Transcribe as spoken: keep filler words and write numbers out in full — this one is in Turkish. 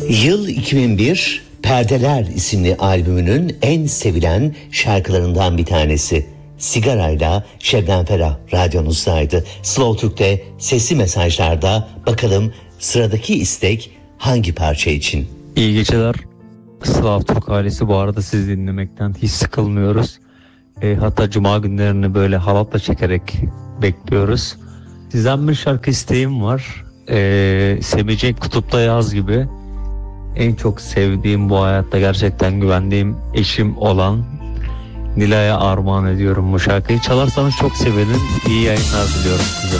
Yıl iki bin bir, Perdeler isimli albümünün en sevilen şarkılarından bir tanesi. Sigarayla Şebnem Ferah radyonuzdaydı. Slow Türk'te sesli mesajlarda bakalım sıradaki istek hangi parça için? İyi geceler. Slow Türk ailesi, bu arada sizi dinlemekten hiç sıkılmıyoruz. E, hatta cuma günlerini böyle halatla çekerek bekliyoruz. Sizden bir şarkı isteğim var. E, Semih Cenk Kutup'ta Yaz gibi. En çok sevdiğim, bu hayatta gerçekten güvendiğim eşim olan Nilay'a armağan ediyorum bu şarkıyı. Çalarsanız çok sevinirim. İyi yayınlar diliyorum size.